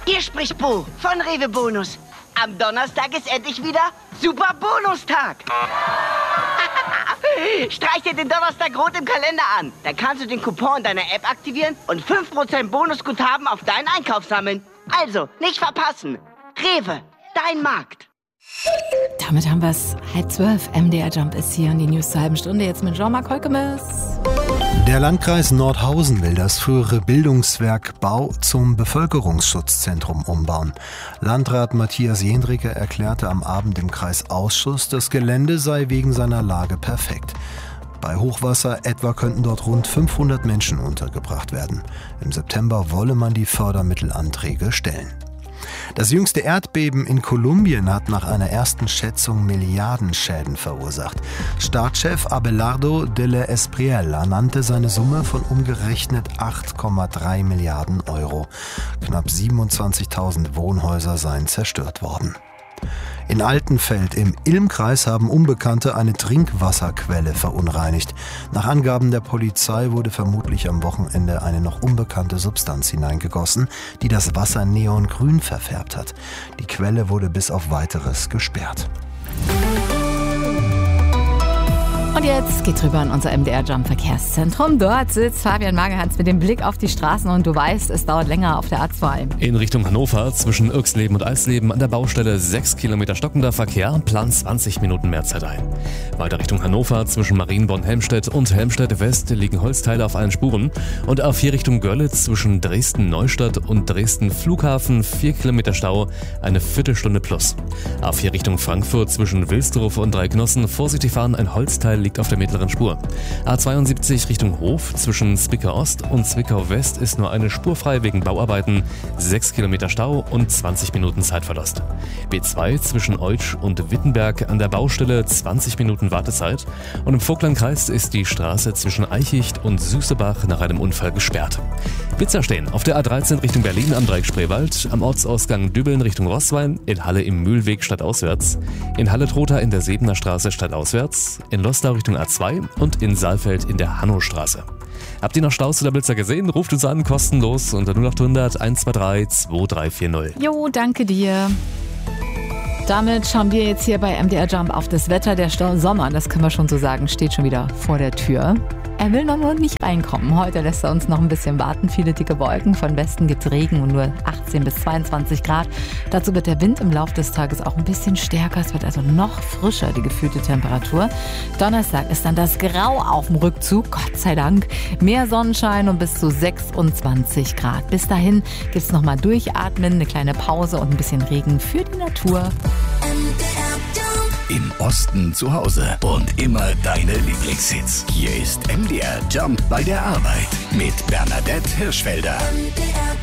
Hier spricht Bo von Rewe Bonus. Am Donnerstag ist endlich wieder Super Bonustag. Streich dir den Donnerstag rot im Kalender an. Dann kannst du den Coupon in deiner App aktivieren und 5% Bonusguthaben auf deinen Einkauf sammeln. Also, nicht verpassen. Rewe, dein Markt. Damit haben wir es. 11:30. MDR Jump ist hier und die News zur halben Stunde jetzt mit Jean-Marc Holkemes. Der Landkreis Nordhausen will das frühere Bildungswerk Bau zum Bevölkerungsschutzzentrum umbauen. Landrat Matthias Jendricke erklärte am Abend im Kreisausschuss, das Gelände sei wegen seiner Lage perfekt. Bei Hochwasser etwa könnten dort rund 500 Menschen untergebracht werden. Im September wolle man die Fördermittelanträge stellen. Das jüngste Erdbeben in Kolumbien hat nach einer ersten Schätzung Milliardenschäden verursacht. Staatschef Abelardo de la Espriella nannte seine Summe von umgerechnet 8,3 Milliarden Euro. Knapp 27.000 Wohnhäuser seien zerstört worden. In Altenfeld im Ilmkreis haben Unbekannte eine Trinkwasserquelle verunreinigt. Nach Angaben der Polizei wurde vermutlich am Wochenende eine noch unbekannte Substanz hineingegossen, die das Wasser neongrün verfärbt hat. Die Quelle wurde bis auf Weiteres gesperrt. Und jetzt geht rüber in unser MDR Jump Verkehrszentrum. Dort sitzt Fabian Magerhans mit dem Blick auf die Straßen und du weißt, es dauert länger auf der A2. In Richtung Hannover zwischen Irxleben und Eisleben an der Baustelle 6 Kilometer stockender Verkehr, plan 20 Minuten mehr Zeit ein. Weiter Richtung Hannover zwischen Marienborn-Helmstedt und Helmstedt-West liegen Holzteile auf allen Spuren. Und A4 Richtung Görlitz zwischen Dresden-Neustadt und Dresden-Flughafen 4 Kilometer Stau, eine Viertelstunde plus. A4 Richtung Frankfurt zwischen Wilsdruf und Dreiknossen, vorsichtig fahren, ein Holzteil liegt auf der mittleren Spur. A72 Richtung Hof zwischen Zwickau Ost und Zwickau West ist nur eine Spur frei wegen Bauarbeiten, 6 Kilometer Stau und 20 Minuten Zeitverlust. B2 zwischen Eutsch und Wittenberg an der Baustelle 20 Minuten Wartezeit und im Vogtlandkreis ist die Straße zwischen Eichicht und Süßebach nach einem Unfall gesperrt. Pizza stehen auf der A13 Richtung Berlin am Dreieck Spreewald, am Ortsausgang Dübeln Richtung Roßwein, in Halle im Mühlweg stadtauswärts, in Halle-Trotha in der Sebener Straße stadtauswärts, in Loslau Richtung A2 und in Saalfeld in der Hannowstraße. Habt ihr noch Staus oder Blitzer gesehen? Ruft uns an, kostenlos unter 0800 123 2340. Jo, danke dir. Damit schauen wir jetzt hier bei MDR Jump auf das Wetter. Der Sommer, das können wir schon so sagen, steht schon wieder vor der Tür. Er will noch nur nicht reinkommen. Heute lässt er uns noch ein bisschen warten. Viele dicke Wolken, von Westen gibt Regen und nur 18 bis 22 Grad. Dazu wird der Wind im Laufe des Tages auch ein bisschen stärker. Es wird also noch frischer, die gefühlte Temperatur. Donnerstag ist dann das Grau auf dem Rückzug, Gott sei Dank. Mehr Sonnenschein und bis zu 26 Grad. Bis dahin gibt es nochmal Durchatmen, eine kleine Pause und ein bisschen Regen für die Natur. Im Osten zu Hause und immer deine Lieblingshits. Hier ist MDR Jump bei der Arbeit mit Bernadette Hirschfelder.